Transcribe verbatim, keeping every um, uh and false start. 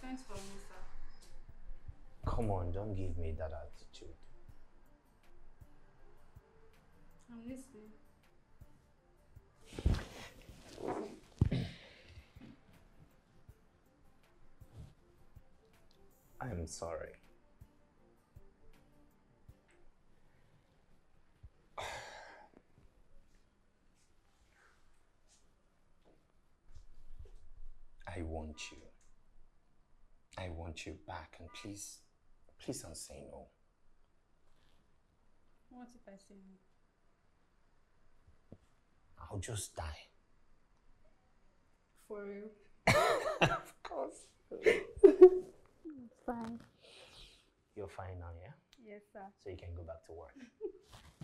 sent for me, sir. Come on, don't give me that attitude. I'm listening. I'm sorry. I want you. I want you back, and please, please don't say no. What if I say no? I'll just die. For real? Of course. Fine. You're fine now, yeah? Yes, sir. So you can go back to work.